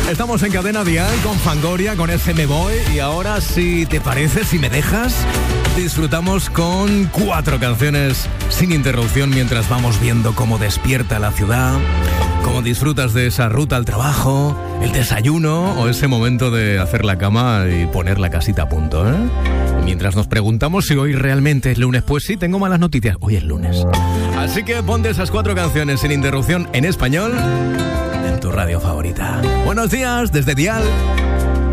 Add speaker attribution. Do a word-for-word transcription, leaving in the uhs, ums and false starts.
Speaker 1: Estamos en Cadena Dial con Fangoria, con ese Me Voy. Y ahora, si te parece, si me dejas, disfrutamos con cuatro canciones sin interrupción mientras vamos viendo cómo despierta la ciudad, cómo disfrutas de esa ruta al trabajo, el desayuno o ese momento de hacer la cama y poner la casita a punto, ¿eh? Mientras nos preguntamos si hoy realmente es lunes, pues sí, tengo malas noticias, hoy es lunes. Así que ponte esas cuatro canciones sin interrupción en español en tu radio favorita. Buenos días desde Dial.